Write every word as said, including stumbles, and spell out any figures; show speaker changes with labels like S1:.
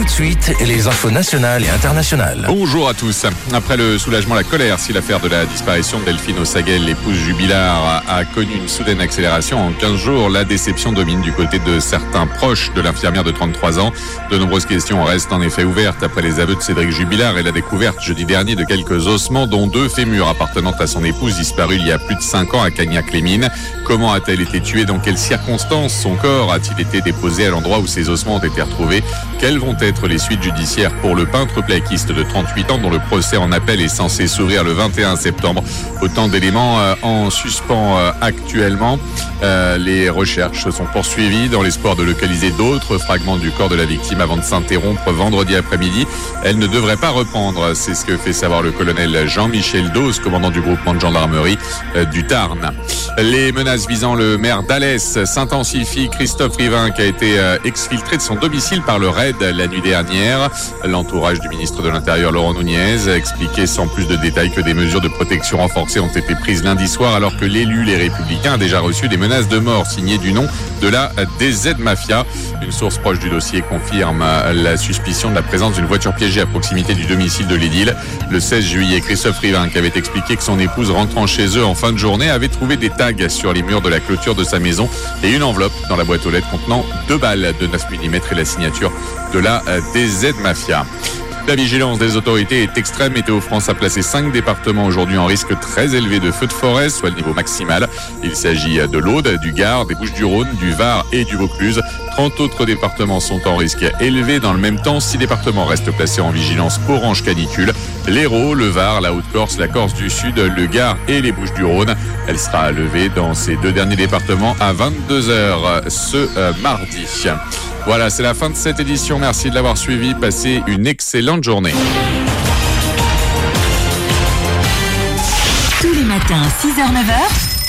S1: Tout de suite, les infos nationales et internationales.
S2: Bonjour à tous. Après le soulagement, la colère, si l'affaire de la disparition de Delphine Ossaguel, l'épouse Jubilard, a connu une soudaine accélération en quinze jours, la déception domine du côté de certains proches de l'infirmière de trente-trois ans. De nombreuses questions restent en effet ouvertes après les aveux de Cédric Jubilard et la découverte jeudi dernier de quelques ossements, dont deux fémurs appartenant à son épouse disparue il y a plus de cinq ans à Cagnac-les-Mines. Comment a-t-elle été tuée? Dans quelles circonstances son corps a-t-il été déposé à l'endroit où ses ossements ont été retrouvés? Quelles vont être les suites judiciaires pour le peintre plaquiste de trente-huit ans dont le procès en appel est censé s'ouvrir le vingt et un septembre? Autant d'éléments euh, en suspens euh, actuellement. Euh, les recherches se sont poursuivies dans l'espoir de localiser d'autres fragments du corps de la victime avant de s'interrompre vendredi après-midi. Elle ne devrait pas reprendre, c'est ce que fait savoir le colonel Jean-Michel Dose, commandant du groupement de gendarmerie euh, du Tarn. Les menaces visant le maire d'Alès s'intensifient. Christophe Rivain qui a été euh, exfiltré de son domicile par le raid la nuit dernière. L'entourage du ministre de l'Intérieur Laurent Nunez a expliqué sans plus de détails que des mesures de protection renforcées ont été prises lundi soir alors que l'élu Les Républicains a déjà reçu des menaces de mort signées du nom de la D Z Mafia. Une source proche du dossier confirme la suspicion de la présence d'une voiture piégée à proximité du domicile de l'édile. Le seize juillet, Christophe Rivain qui avait expliqué que son épouse rentrant chez eux en fin de journée avait trouvé des tags sur les murs de la clôture de sa maison et une enveloppe dans la boîte aux lettres contenant deux balles de neuf millimètres et la signature de la D Z Mafia. La vigilance des autorités est extrême. Météo France a placé cinq départements aujourd'hui en risque très élevé de feux de forêt, soit le niveau maximal. Il s'agit de l'Aude, du Gard, des Bouches-du-Rhône, du Var et du Vaucluse. trente autres départements sont en risque élevé. Dans le même temps, six départements restent placés en vigilance orange canicule. L'Hérault, le Var, la Haute-Corse, la Corse du Sud, le Gard et les Bouches-du-Rhône. Elle sera levée dans ces deux derniers départements à vingt-deux heures ce euh, mardi. Voilà, c'est la fin de cette édition. Merci de l'avoir suivi. Passez une excellente journée.
S3: Tous les matins, six heures neuf heures,